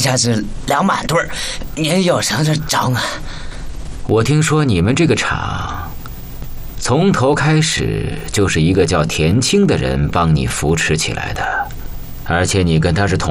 下是2满对，您有什么招啊？ 我听说你们这个厂从头开始就是一个叫田青的人帮你扶持起来的，而且你跟他是同